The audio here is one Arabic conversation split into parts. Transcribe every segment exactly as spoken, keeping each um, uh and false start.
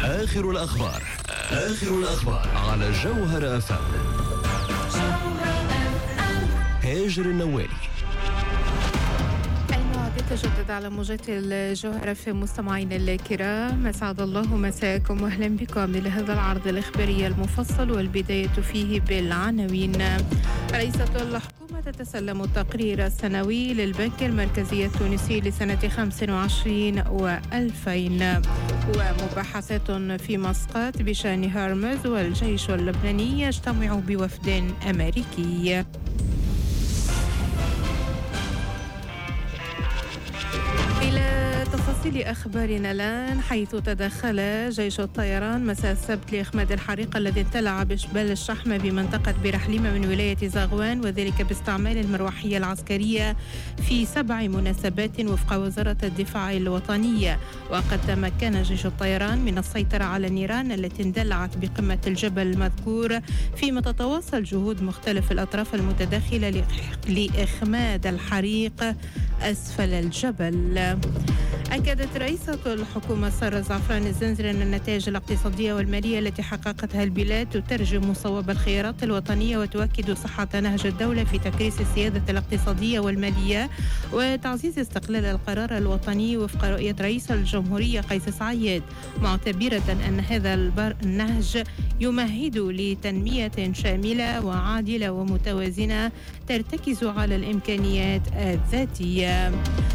آخر الأخبار آخر الأخبار على جوهر أف أم. هاجر النوالي. تجدد على موجات الجوهرة في مستمعين الكرام، أسعد الله مساءكم وأهلا بكم لهذا العرض الإخباري المفصل، والبداية فيه بالعناوين. رئيسة الحكومة تتسلم التقرير السنوي للبنك المركزي التونسي لسنة خمسة وعشرين وألفين، ومباحثات في مسقط بشأن هرمز، والجيش اللبناني يجتمع بوفد أمريكي. تفاصيل أخبارنا الآن، حيث تدخل جيش الطيران مساء السبت لإخماد الحريق الذي انتلع بجبال الشحمة بمنطقة برحليمة من ولاية زغوان، وذلك باستعمال المروحية العسكرية في سبع مناسبات وفق وزارة الدفاع الوطنية. وقد تمكن جيش الطيران من السيطرة على النيران التي اندلعت بقمة الجبل المذكور، فيما تتواصل جهود مختلف الأطراف المتداخلة لإخماد الحريق أسفل الجبل. أكدت رئيسة الحكومة سارة زعفران الزنزري أن النتائج الاقتصادية والمالية التي حققتها البلاد تترجم صواب الخيارات الوطنية، وتؤكد صحة نهج الدولة في تكريس السيادة الاقتصادية والمالية وتعزيز استقلال القرار الوطني وفق رؤية رئيس الجمهورية قيس سعيد، معتبرة أن هذا النهج يمهد لتنمية شاملة وعادلة ومتوازنة ترتكز على الإمكانيات الذاتية.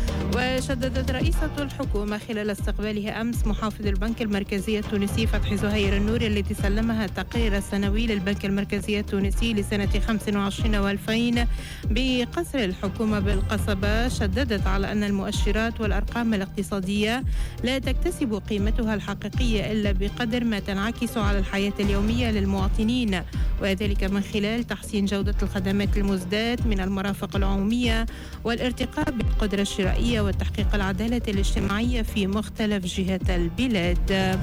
وشددت رئيسة الحكومة خلال استقبالها أمس محافظ البنك المركزي التونسي فتحي زهير النوري التي سلمها التقرير السنوي للبنك المركزي التونسي لسنة خمسة وعشرين وألفين بقصر الحكومة بالقصبة، شددت على أن المؤشرات والأرقام الاقتصادية لا تكتسب قيمتها الحقيقية إلا بقدر ما تنعكس على الحياة اليومية للمواطنين، وذلك من خلال تحسين جودة الخدمات المزدات من المرافق العمومية والارتقاء بالقدرة الشرائية وتحقيق العدالة الاجتماعية في مختلف جهات البلاد.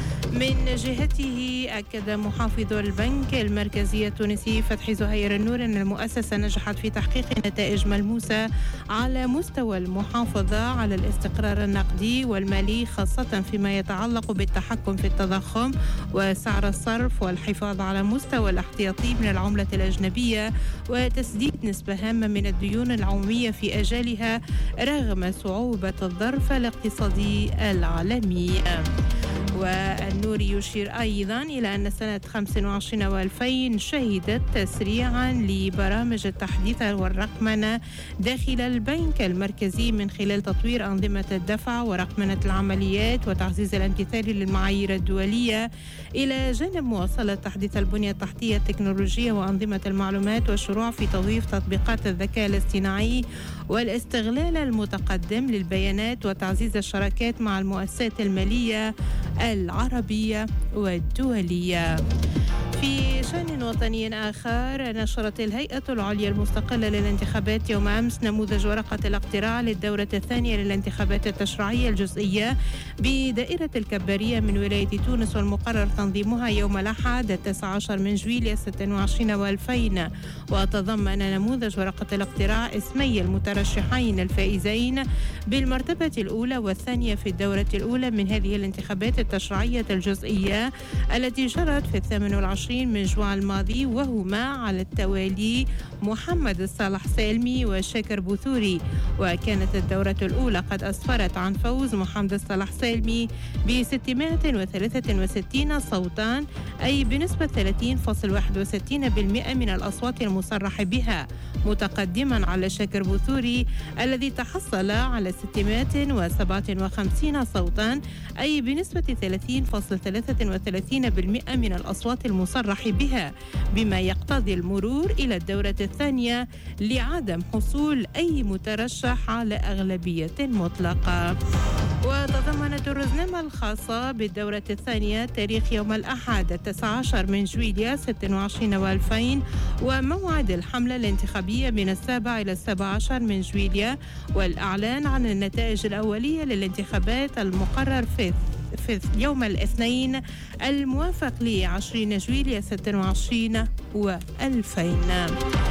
من جهته أكد محافظ البنك المركزي التونسي فتحي زهير النور أن المؤسسة نجحت في تحقيق نتائج ملموسة على مستوى المحافظة على الاستقرار النقدي والمالي، خاصة فيما يتعلق بالتحكم في التضخم وسعر الصرف والحفاظ على مستوى الاحتياطي من العملة الأجنبية وتسديد نسبة هامة من الديون العمومية في أجالها رغم صعوبة الظرف الاقتصادي العالمي. والنور يشير أيضا إلى أن سنة خمسة وعشرين وألفين شهدت تسريعا لبرامج التحديث والرقمنة داخل البنك المركزي من خلال تطوير أنظمة الدفع ورقمنة العمليات وتعزيز الامتثال للمعايير الدولية، إلى جانب مواصلة تحديث البنية التحتية التكنولوجية وأنظمة المعلومات والشروع في توظيف تطبيقات الذكاء الاصطناعي والاستغلال المتقدم للبيانات وتعزيز الشراكات مع المؤسسات المالية العربية والدولية. في شأن وطني آخر، نشرت الهيئة العليا المستقلة للانتخابات يوم أمس نموذج ورقة الاقتراع للدورة الثانية للانتخابات التشريعية الجزئية بدائرة الكبارية من ولاية تونس، والمقرر تنظيمها يوم الأحد التاسع عشر من جويلية ستة وعشرين وألفين. وتضمن نموذج ورقة الاقتراع اسمي المترشحين الفائزين بالمرتبة الأولى والثانية في الدورة الأولى من هذه الانتخابات التشريعية الجزئية التي جرت في الثامن والعشرين من جوان الماضي، وهما على التوالي محمد الصالح سالمي وشاكر بوثوري. وكانت الدورة الأولى قد أسفرت عن فوز محمد الصالح سالمي ب ستمائة وثلاثة وستين صوتا، أي بنسبة ثلاثين فاصلة واحد وستين بالمئة من الأصوات المصرح بها، متقدما على شاكر بوثوري الذي تحصل على ستمائة وسبعة وخمسين صوتا، أي بنسبة ثلاثين فاصلة ثلاثة وثلاثين بالمئة من الأصوات المصرح بها، بما يقتضي المرور إلى الدورة الثانية لعدم حصول أي مترشح على أغلبية مطلقة. وتضمنت الرزنامة الخاصة بالدورة الثانية تاريخ يوم الأحد التاسع عشر من جويلية ستة وعشرين وألفين وموعد الحملة الانتخابية من السابع إلى السابع عشر من جويلية، والإعلان عن النتائج الأولية للانتخابات المقرر في في يوم الاثنين الموافق لعشرين جويلية ستة وعشرين وألفين.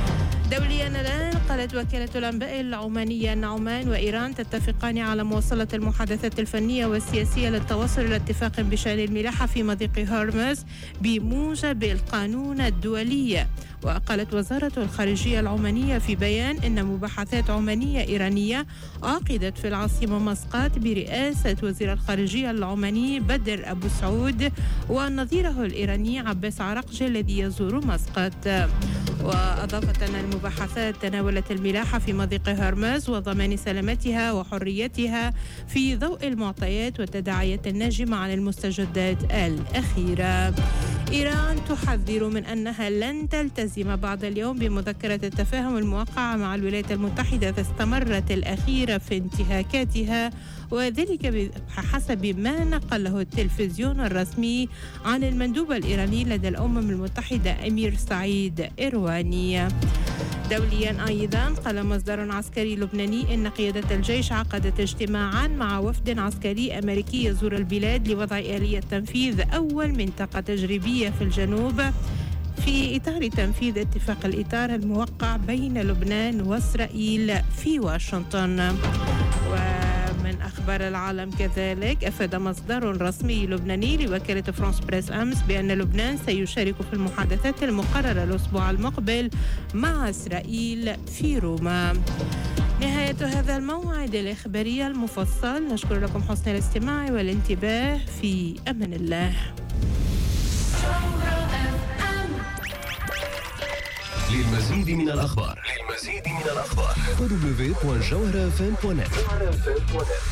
دوليا الآن، قالت وكالة الأنباء العمانية أن عمان وإيران تتفقان على مواصلة المحادثات الفنية والسياسية للتوصل إلى اتفاق بشأن الملاحة في مضيق هرمز بموجب القانون الدولي. وقالت وزارة الخارجية العمانية في بيان إن مباحثات عمانية إيرانية عقدت في العاصمة مسقط برئاسة وزير الخارجية العماني بدر أبو سعود ونظيره الإيراني عباس عراقجي الذي يزور مسقط. وأضافت أن المباحثات تناولت الملاحة في مضيق هرمز وضمان سلامتها وحريتها في ضوء المعطيات والتداعيات الناجمة عن المستجدات الأخيرة. إيران تحذر من أنها لن تلتزم بعد اليوم بمذكرة التفاهم الموقعة مع الولايات المتحدة إذا استمرت الأخيرة في انتهاكاتها، وذلك بحسب ما نقله التلفزيون الرسمي عن المندوب الإيراني لدى الأمم المتحدة أمير سعيد إرواني. دوليا أيضا، قال مصدر عسكري لبناني إن قيادة الجيش عقدت اجتماعا مع وفد عسكري أمريكي يزور البلاد لوضع آلية تنفيذ أول منطقة تجريبية في الجنوب في إطار تنفيذ اتفاق الإطار الموقع بين لبنان وإسرائيل في واشنطن. ومن أخبار العالم كذلك، أفاد مصدر رسمي لبناني لوكالة فرانس بريس أمس بأن لبنان سيشارك في المحادثات المقررة الأسبوع المقبل مع إسرائيل في روما. نهاية هذا الموعد الإخباري المفصل، نشكر لكم حسن الاستماع والانتباه. في أمان الله. للمزيد من الأخبار للمزيد من الأخبار دبليو دبليو دبليو دوت جوهرة إف إم دوت نت.